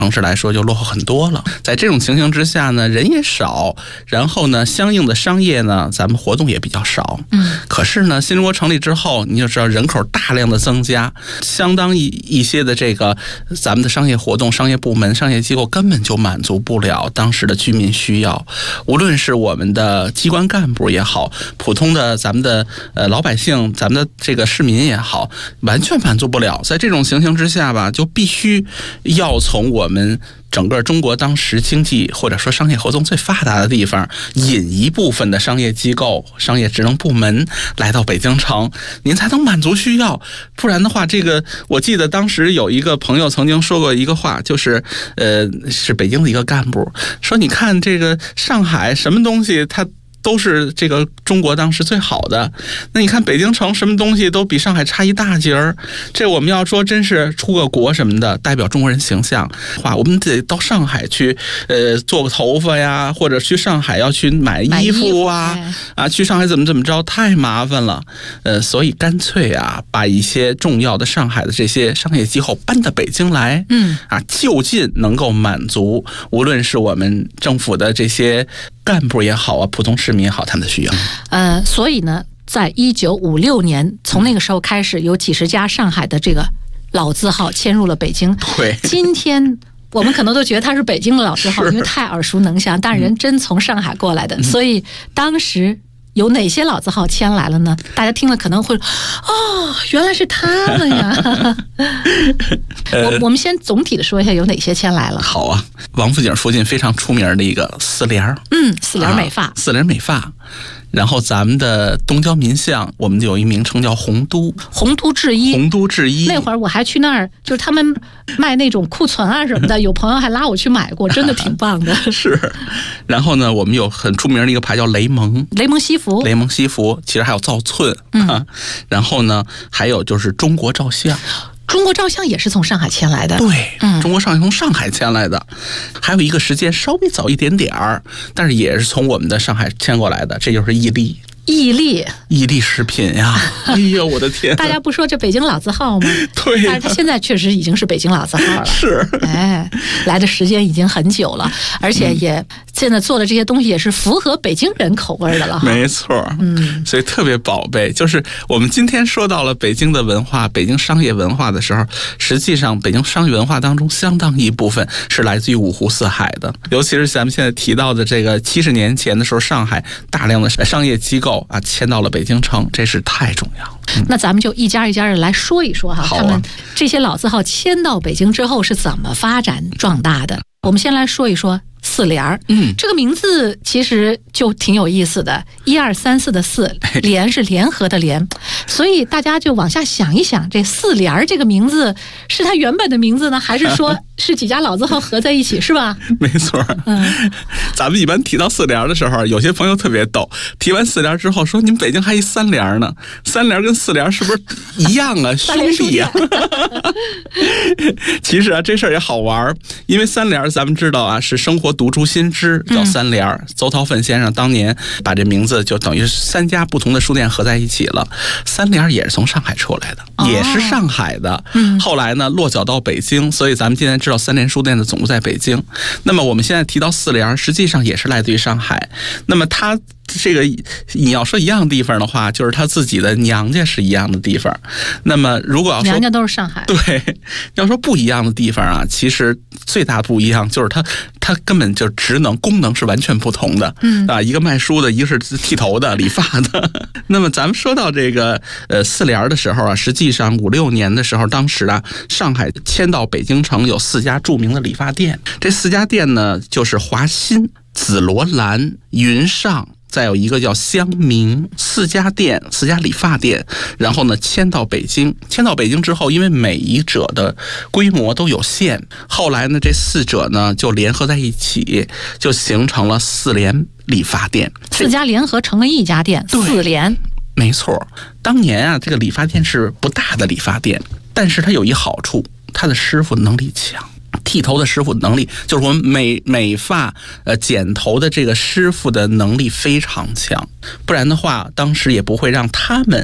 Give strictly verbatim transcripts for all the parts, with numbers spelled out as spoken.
城市来说就落后很多了。在这种情形之下呢，人也少，然后呢，相应的商业呢，咱们活动也比较少。嗯，可是呢，新中国成立之后，你就知道人口大量的增加，相当一一些的这个咱们的商业活动、商业部门、商业机构根本就满足不了当时的居民需要。无论是我们的机关干部也好，普通的咱们的呃老百姓、咱们的这个市民也好，完全满足不了。在这种情形之下吧，就必须要从我们整个中国当时经济或者说商业活动最发达的地方，引一部分的商业机构、商业职能部门来到北京城，您才能满足需要。不然的话，这个我记得当时有一个朋友曾经说过一个话，就是呃，是北京的一个干部说，你看这个上海什么东西，它都是这个中国当时最好的，那你看北京城什么东西都比上海差一大截儿。这我们要说真是出个国什么的，代表中国人形象话，我们得到上海去呃做个头发呀，或者去上海要去买衣服啊啊，去上海怎么怎么着，太麻烦了。呃，所以干脆啊，把一些重要的上海的这些商业机构搬到北京来，嗯啊，就近能够满足无论是我们政府的这些干部也好啊，普通市民也好，他们的需要。 呃，所以呢，在一九五六年，从那个时候开始，有几十家上海的这个老字号迁入了北京。 对， 今天我们可能都觉得它是北京的老字号，因为太耳熟能详，但人真从上海过来的，嗯、所以当时有哪些老字号迁来了呢？大家听了可能会，哦，原来是他们呀。我我们先总体的说一下有哪些迁来了。 好啊，王府井附近非常出名的一个四联， 嗯，四联美发，啊、 四联美发。然后咱们的东郊民巷，我们就有一名称叫洪都， 洪都制衣， 洪都制衣。 那会儿我还去那儿，就是他们卖那种库存啊什么的，有朋友还拉我去买过，真的挺棒的。 是。然后呢，我们有很出名的一个牌叫雷蒙， 雷蒙西服， 雷蒙西服，其实还有造寸，嗯、啊。然后呢，还有就是中国照相。 中国照相也是从上海迁来的， 对，嗯，中国照相从上海迁来的。还有一个时间稍微早一点点儿，但是也是从我们的上海迁过来的，这就是伊利。 伊利， 伊利食品呀！哎呦，我的天！ 大家不说这北京老字号吗？ 对， 但是它现在确实已经是北京老字号了。 是， 哎，来的时间已经很久了，而且也、嗯、现在做的这些东西也是符合北京人口味的了。 没错，嗯，所以特别宝贝。就是我们今天说到了北京的文化、北京商业文化的时候，实际上北京商业文化当中相当一部分是来自于五湖四海的，尤其是咱们现在提到的这个七十年前的时候，上海大量的商业机构啊，迁到了北京城，这是太重要了。嗯、 那咱们就一家一家的来说一说哈， 好啊、 他们这些老字号迁到北京之后是怎么发展壮大的。我们先来说一说四联儿，嗯，这个名字其实就挺有意思的，一二三四的四，联是联合的联，所以大家就往下想一想，这四联儿这个名字是它原本的名字呢，还是说是几家老字号合在一起，是吧？ 没错，嗯，咱们一般提到四联的时候，有些朋友特别逗，提完四联之后说：“你们北京还一三联呢？三联跟四联是不是一样啊？兄弟呀、啊！”其实啊，这事儿也好玩，因为三联咱们知道啊，是生活独出心知，叫三联。嗯、邹韬奋先生当年把这名字就等于三家不同的书店合在一起了。三联也是从上海出来的，哦、也是上海的。嗯，后来呢落脚到北京，所以咱们今天知道三联书店的总部在北京。那么我们现在提到四联，实际上也是来自于上海。那么它这个你要说一样的地方的话，就是他自己的娘家是一样的地方。那么如果要说娘家都是上海， 对，要说不一样的地方啊，其实最大不一样就是它它根本就职能功能是完全不同的。嗯啊，一个卖书的，一个是剃头的、理发的。那么咱们说到这个呃四联的时候啊，实际上五六年的时候，当时啊上海迁到北京城有四家著名的理发店，这四家店呢就是华新、紫罗兰、云上。再有一个叫香明，四家店，四家理发店，然后呢迁到北京。迁到北京之后，因为每一者的规模都有限，后来呢这四者呢就联合在一起，就形成了四联理发店。 四家联合成了一家店，四联。 没错，当年啊这个理发店是不大的理发店，但是它有一好处，它的师傅能力强。剃头的师傅能力，就是我们美美发呃剪头的这个师傅的能力非常强，不然的话当时也不会让他们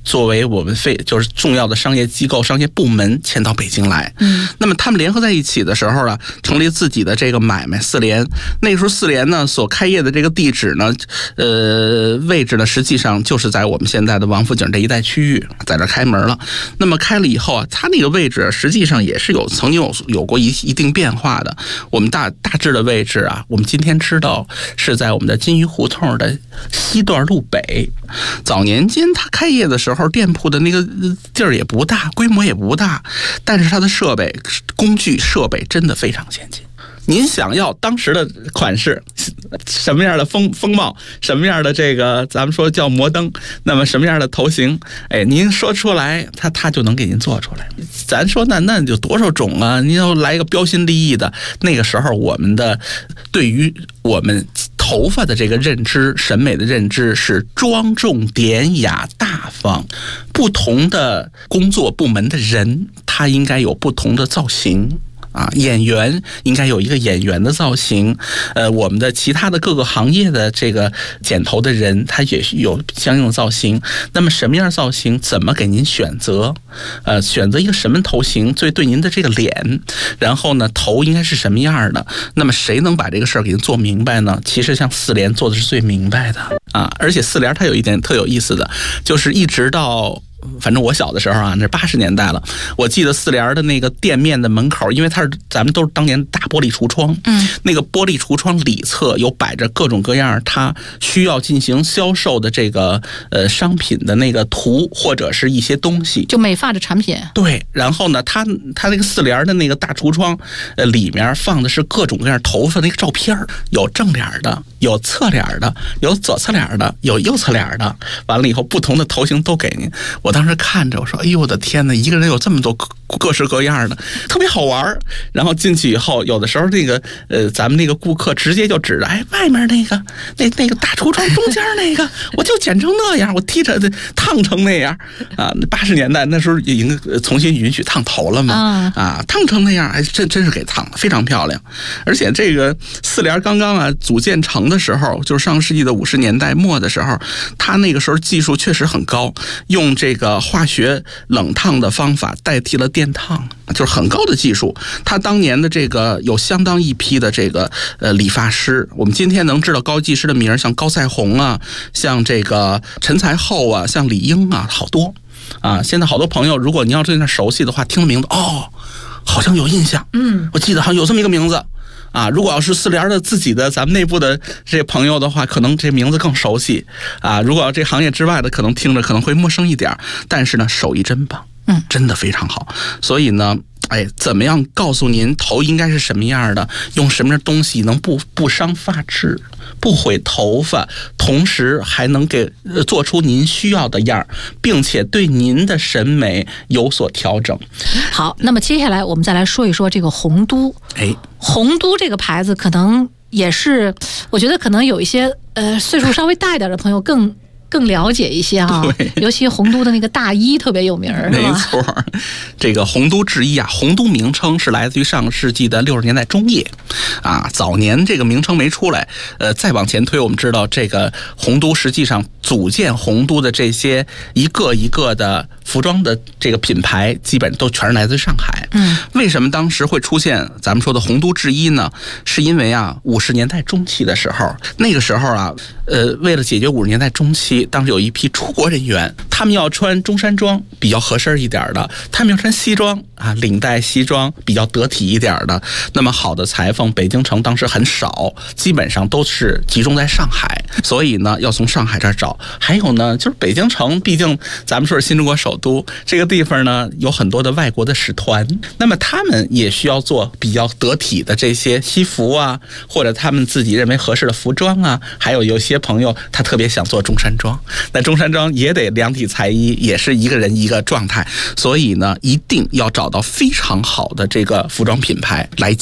作为我们非就是重要的商业机构、商业部门迁到北京来。嗯，那么他们联合在一起的时候啊，成立自己的这个买卖四联。那个时候四联呢所开业的这个地址呢，呃，位置呢实际上就是在我们现在的王府井这一带区域，在这开门了。那么开了以后啊，它那个位置实际上也是有曾经有有过一一定变化的。我们大大致的位置啊，我们今天知道是在我们的金鱼胡同的西段路北。早年间它开业的时候，店铺的那个地儿也不大，规模也不大，但是它的设备、工具、设备真的非常先进。您想要当时的款式，什么样的风风貌，什么样的这个咱们说叫摩登，那么什么样的头型，哎，您说出来，他他就能给您做出来。咱说那那就多少种啊？您要来一个标新立异的，那个时候我们的对于我们头发的这个认知、审美的认知是庄重、典雅、大方。不同的工作部门的人，他应该有不同的造型。啊，演员应该有一个演员的造型，呃，我们的其他的各个行业的这个剪头的人，他也有相应的造型。那么什么样的造型，怎么给您选择？呃，选择一个什么头型最对您的这个脸，然后呢，头应该是什么样的？那么谁能把这个事儿给您做明白呢？其实像四联做的是最明白的啊，而且四联它有一点特有意思的，就是一直到。反正我小的时候啊，那八十年代了。我记得四联的那个店面的门口，因为它是咱们都是当年大玻璃橱窗，嗯，那个玻璃橱窗里侧有摆着各种各样它需要进行销售的这个呃商品的那个图或者是一些东西， 就美发的产品。 对，然后呢，它它那个四联的那个大橱窗，呃，里面放的是各种各样头发那个照片，有正脸的，有侧脸的，有左侧脸的，有右侧脸的。完了以后，不同的头型都给您。我当时看着我说：“哎呦我的天哪，一个人有这么多各式各样的，特别好玩。”然后进去以后，有的时候那个呃，咱们那个顾客直接就指着：“哎，外面那个那那个大橱窗中间那个，我就剪成那样，我剃着烫成那样啊。”八十年代那时候已经重新允许烫头了嘛，啊，烫成那样，哎，真真是给烫的非常漂亮。而且这个四联刚刚啊组建成的时候，就是上世纪的五十年代末的时候，他那个时候技术确实很高，用这个化学冷烫的方法代替了电烫，就是很高的技术。他当年的这个有相当一批的这个呃理发师，我们今天能知道高技师的名，像高赛红啊，像这个陈才厚啊，像李英啊，好多啊。现在好多朋友，如果你要对那熟悉的话，听了名字哦，好像有印象，嗯，我记得好像有这么一个名字。啊，如果要是四联的自己的咱们内部的这些朋友的话，可能这名字更熟悉啊。如果要这行业之外的，可能听着可能会陌生一点，但是呢，手艺真棒，嗯，真的非常好。所以呢，哎，怎么样告诉您头应该是什么样的，用什么样的东西能不不伤发质，不毁头发，同时还能给做出您需要的样，并且对您的审美有所调整。 好，那么接下来我们再来说一说这个洪都。 哎， 洪都这个牌子可能也是，我觉得可能有一些呃岁数稍微大一点的朋友更。更了解一些哈、啊，尤其洪都的那个大衣特别有名儿， 没错。这个洪都制衣啊，洪都名称是来自于上个世纪的六十年代中叶，啊，早年这个名称没出来，呃，再往前推，我们知道这个洪都实际上组建洪都的这些一个一个的服装的这个品牌，基本都全是来自上海。嗯，为什么当时会出现咱们说的洪都制衣呢？是因为啊，五十年代中期的时候，那个时候啊，呃，为了解决五十年代中期。当时有一批出国人员，他们要穿中山装比较合身一点的，他们要穿西装啊，领带西装比较得体一点的。那么好的裁缝，北京城当时很少，基本上都是集中在上海，所以呢，要从上海这儿找。还有呢，就是北京城，毕竟咱们说是新中国首都，这个地方呢有很多的外国的使团，那么他们也需要做比较得体的这些西服啊，或者他们自己认为合适的服装啊。还有有些朋友他特别想做中山装。那中山装也得量体裁衣，也是一个人一个状态，所以呢，一定要找到非常好的这个服装品牌来京。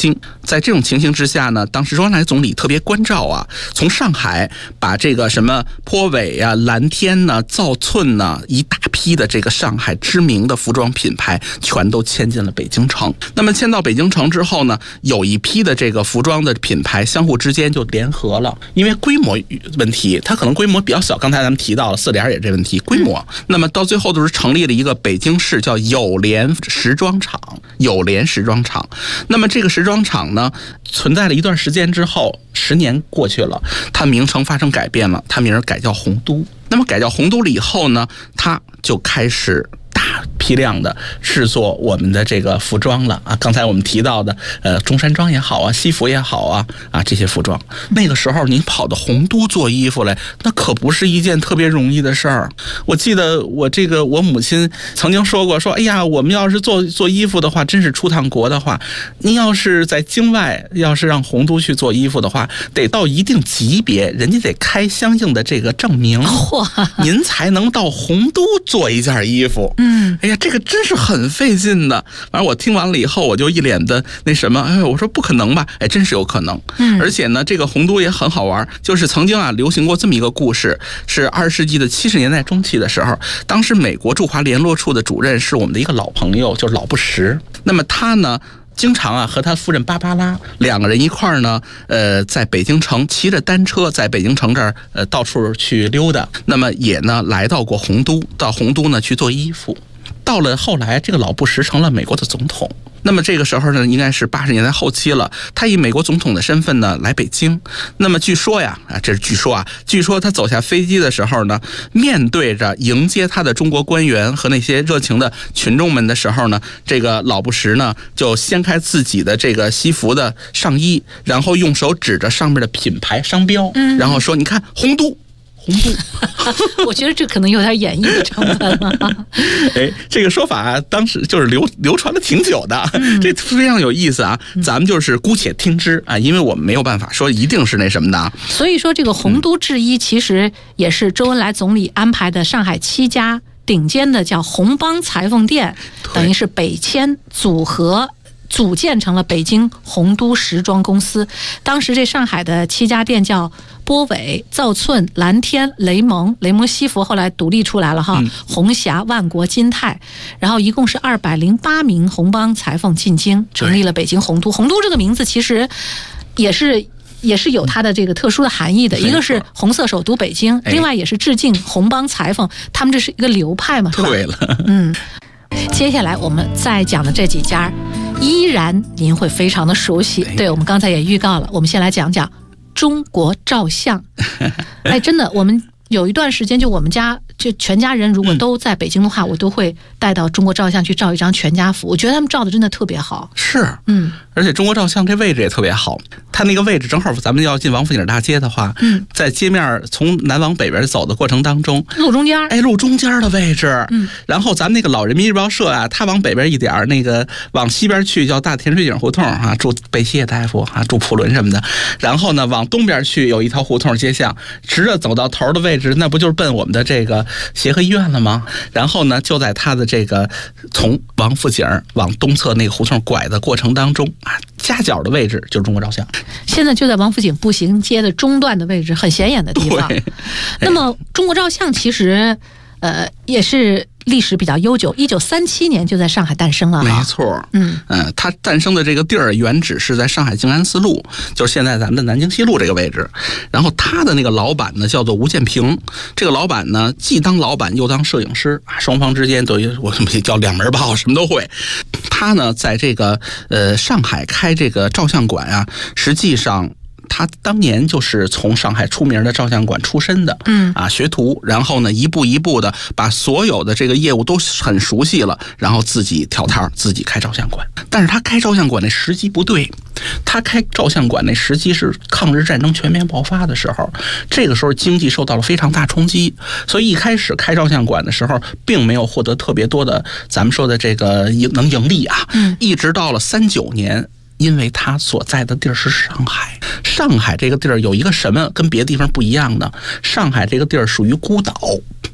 在这种情形之下呢，当时周恩来总理特别关照啊，从上海把这个什么坡尾啊、蓝天呢、造寸呢，一大批的这个上海知名的服装品牌全都迁进了北京城。那么迁到北京城之后呢，有一批的这个服装的品牌相互之间就联合了，因为规模问题，它可能规模比较小，刚才咱们提到了四联也这问题，规模。那么到最后都是成立了一个北京市叫友联时装厂，友联时装厂。那么这个时装厂呢，存在了一段时间之后，十年过去了，它名称发生改变了，它名儿改叫洪都。那么改叫洪都了以后呢，它就开始大批量的制作我们的这个服装了啊！刚才我们提到的，呃，中山装也好啊，西服也好啊，啊，这些服装，那个时候你跑到洪都做衣服来，那可不是一件特别容易的事儿。我记得我这个我母亲曾经说过，说，哎呀，我们要是做做衣服的话，真是出趟国的话，您要是在京外，要是让洪都去做衣服的话，得到一定级别，人家得开相应的这个证明，您才能到洪都做一件衣服。嗯，哎呀，这个真是很费劲的。反正我听完了以后，我就一脸的那什么，哎，我说不可能吧？哎，真是有可能。嗯，而且呢，这个洪都也很好玩，就是曾经啊流行过这么一个故事，是二十世纪的七十年代中期的时候，当时美国驻华联络处的主任是我们的一个老朋友，就是老布什。那么他呢，经常啊和他夫人芭芭拉两个人一块儿呢，呃，在北京城骑着单车在北京城这儿呃到处去溜达。那么也呢来到过洪都，到洪都呢去做衣服。到了后来，这个老布什成了美国的总统。那么这个时候呢，应该是八十年代后期了。他以美国总统的身份呢来北京。那么据说呀，啊，这是据说啊，据说他走下飞机的时候呢，面对着迎接他的中国官员和那些热情的群众们的时候呢，这个老布什呢就掀开自己的这个西服的上衣，然后用手指着上面的品牌商标，然后说：“你看，洪都。”洪都， 我觉得这可能有点演绎的成分了。 哎，这个说法、啊、当时就是流流传了挺久的，嗯、这非常有意思啊。咱们就是姑且听之啊，因为我们没有办法说一定是那什么的。 所以说，这个洪都制衣其实也是周恩来总理安排的上海七家顶尖的叫洪帮裁缝店，等于是北迁组合。组建成了北京洪都时装公司。当时这上海的七家店叫波尾、造寸、蓝天、雷蒙，雷蒙西服后来独立出来了哈，嗯、红霞、万国、金泰，然后一共是二百零八名洪帮裁缝进京，成立了北京洪都。洪都这个名字其实也是。也是有它的这个特殊的含义的，一个是红色首都北京，另外也是致敬洪帮裁缝，他们这是一个流派嘛，是吧？ 对了， 嗯。接下来我们再讲的这几家，依然您会非常的熟悉。对，我们刚才也预告了，我们先来讲讲中国照相。哎，真的，我们有一段时间，就我们家就全家人如果都在北京的话，嗯、我都会带到中国照相去照一张全家福。我觉得他们照的真的特别好。 是，嗯，而且中国照相这位置也特别好，它那个位置正好咱们要进王府井大街的话，嗯，在街面从南往北边走的过程当中， 路中间， 哎，路中间的位置，嗯，然后咱们那个老人民日报社啊，它往北边一点，那个往西边去叫大甜水井胡同啊，住贝谢大夫啊，住普伦什么的，然后呢往东边去有一条胡同街巷，直着走到头的位置，那不就是奔我们的这个协和医院了吗？然后呢，就在它的这个从王府井往东侧那个胡同拐的过程当中啊，夹角的位置就是中国照相。 现在就在王府井步行街的中段的位置，很显眼的地方。那么中国照相其实呃也是历史比较悠久，一九三七年就在上海诞生了。 没错，嗯嗯、呃，它诞生的这个地儿原址是在上海静安寺路，就是现在咱们的南京西路这个位置。然后他的那个老板呢叫做吴建平，这个老板呢既当老板又当摄影师啊，双方之间都我们叫两门报，什么都会。他呢在这个呃上海开这个照相馆啊，实际上。他当年就是从上海出名的照相馆出身的，嗯啊学徒，然后呢一步一步的把所有的这个业务都很熟悉了，然后自己挑摊自己开照相馆。但是他开照相馆那时机不对，他开照相馆那时机是抗日战争全面爆发的时候，这个时候经济受到了非常大冲击，所以一开始开照相馆的时候，并没有获得特别多的咱们说的这个能盈利啊，嗯，一直到了三九年。因为他所在的地儿是上海，上海这个地儿有一个什么跟别的地方不一样呢？上海这个地儿属于孤岛，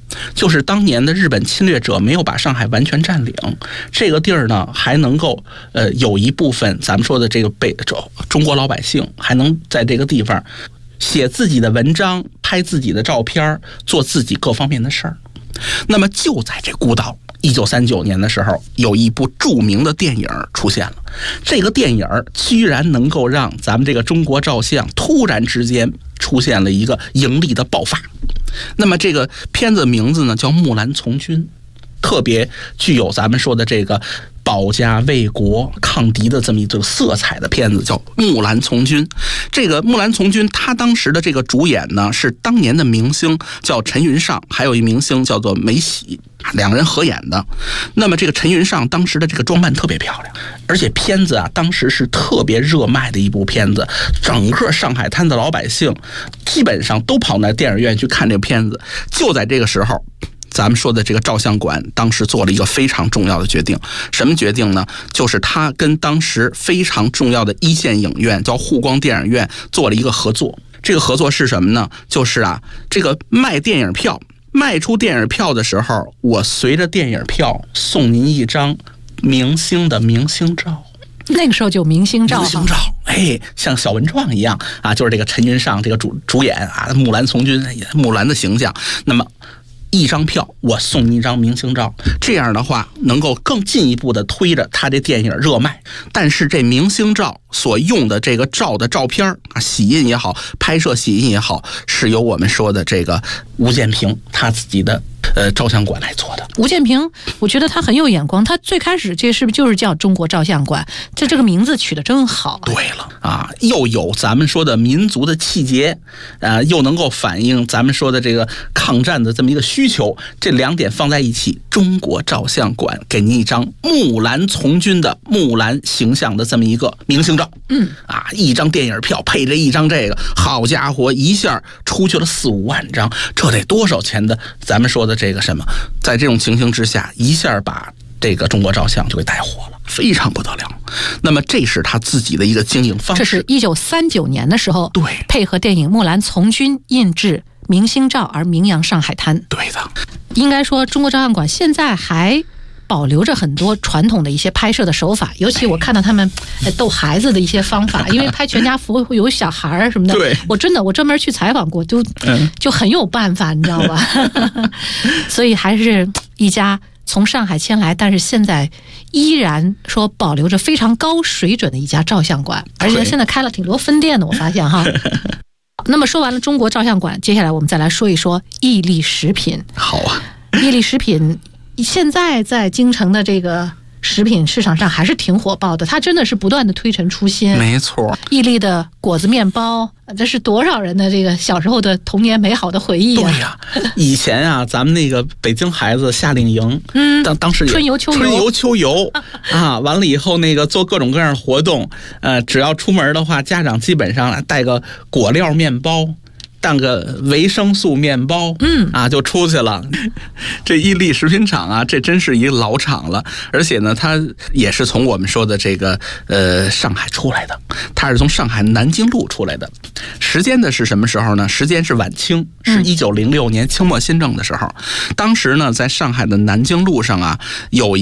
就是当年的日本侵略者没有把上海完全占领，这个地儿呢还能够呃有一部分咱们说的这个被中国老百姓还能在这个地方写自己的文章，拍自己的照片，做自己各方面的事儿。那么就在这孤岛，一九三九年的时候，有一部著名的电影出现了。这个电影居然能够让咱们这个中国照相突然之间出现了一个盈利的爆发。那么这个片子名字呢叫《木兰从军》，特别具有咱们说的这个保家卫国抗敌的这么一个色彩的片子，叫《木兰从军》。这个《木兰从军》他当时的这个主演呢是当年的明星叫陈云尚，还有一明星叫做梅喜，两个人合演的。那么这个陈云尚当时的这个装扮特别漂亮，而且片子啊当时是特别热卖的一部片子，整个上海滩的老百姓基本上都跑到电影院去看这个片子。就在这个时候，咱们说的这个照相馆当时做了一个非常重要的决定。什么决定呢？就是他跟当时非常重要的一线影院叫沪光电影院做了一个合作。这个合作是什么呢？就是啊，这个卖电影票，卖出电影票的时候，我随着电影票送您一张明星的明星照。 那个时候就明星照， 明星照，哎，像小文创一样啊，就是这个陈云尚这个主主演啊，木兰从军，木兰的形象。那么一张票我送你一张明星照，这样的话能够更进一步的推着他这电影热卖。但是这明星照所用的这个照的照片啊，洗印也好，拍摄洗印也好，是由我们说的这个吴建平他自己的呃照相馆来做的。 吴建平，我觉得他很有眼光，他最开始这是不是就是叫中国照相馆？这这个名字取得真好。 对了啊，又有咱们说的民族的气节，呃，又能够反映咱们说的这个抗战的这么一个需求，这两点放在一起，中国照相馆给您一张木兰从军的木兰形象的这么一个明星照。 嗯啊，一张电影票配着一张这个，好家伙，一下出去了四五万张，这得多少钱的？咱们说的这个什么，在这种情形之下，一下把这个中国照相就给带火了，非常不得了。那么这是他自己的一个经营方式。 这是一九三九年的时候， 对， 配合电影《木兰从军》印制明星照而名扬上海滩。 对的， 应该说中国照相馆现在还保留着很多传统的一些拍摄的手法，尤其我看到他们逗孩子的一些方法，因为拍全家福会有小孩什么的。 对， 我真的我专门去采访过，就就很有办法，你知道吧？所以还是一家从上海迁来，但是现在依然说保留着非常高水准的一家照相馆，而且现在开了挺多分店的，我发现哈。那么说完了中国照相馆，接下来我们再来说一说伊利食品。 好啊， 伊利食品现在在京城的这个食品市场上还是挺火爆的，它真的是不断的推陈出新。 没错， 伊利的果子面包，这是多少人的这个小时候的童年美好的回忆啊！ 对呀、啊，以前啊，咱们那个北京孩子夏令营，嗯，当当时也春游秋游， 春游秋游啊，完了以后那个做各种各样的活动，呃，只要出门的话，家长基本上带个果料面包。当个维生素面包，嗯啊，就出去了。这伊利食品厂啊，这真是一个老厂了，而且呢，它也是从我们说的这个呃上海出来的，它是从上海南京路出来的。时间的是什么时候呢？时间是晚清，是一九零六年清末新政的时候。当时呢，在上海的南京路上啊，有一